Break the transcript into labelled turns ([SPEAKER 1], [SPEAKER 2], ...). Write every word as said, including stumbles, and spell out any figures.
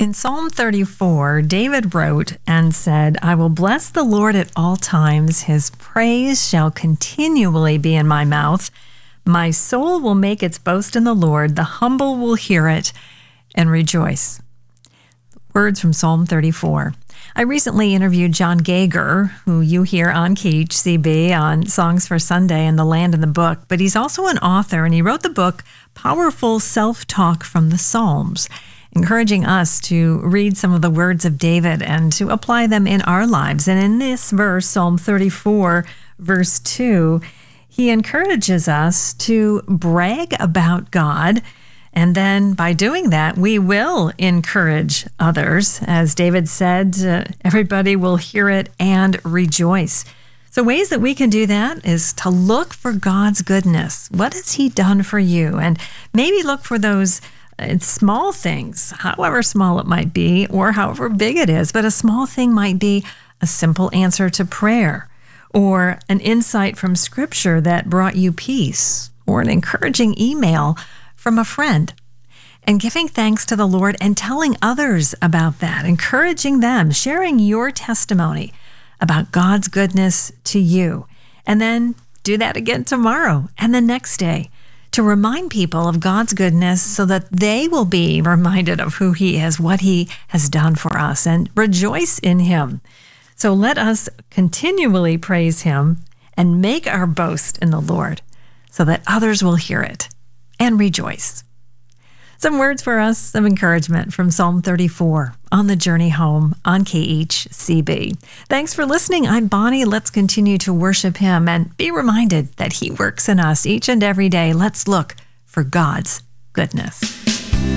[SPEAKER 1] In Psalm thirty-four, David wrote and said, I will bless the Lord at all times. His praise shall continually be in my mouth. My soul will make its boast in the Lord. The humble will hear it and rejoice. Words from Psalm thirty-four. I recently interviewed John Gauger, who you hear on K H C B on Songs for Sunday and The Land in the Book, but he's also an author, and he wrote the book Powerful Self-Talk from the Psalms, encouraging us to read some of the words of David and to apply them in our lives. And in this verse, Psalm thirty-four, verse two, he encourages us to brag about God. And then by doing that, we will encourage others. As David said, uh, everybody will hear it and rejoice. So ways that we can do that is to look for God's goodness. What has he done for you? And maybe look for those uh, small things, however small it might be or however big it is. But a small thing might be a simple answer to prayer, or an insight from Scripture that brought you peace, or an encouraging email from a friend, and giving thanks to the Lord and telling others about that, encouraging them, sharing your testimony about God's goodness to you. And then do that again tomorrow and the next day to remind people of God's goodness so that they will be reminded of who he is, what he has done for us, and rejoice in him. So let us continually praise him and make our boast in the Lord so that others will hear it and rejoice. Some words for us, some encouragement from Psalm thirty-four on the journey home on K H C B. Thanks for listening. I'm Bonnie. Let's continue to worship him and be reminded that he works in us each and every day. Let's look for God's goodness.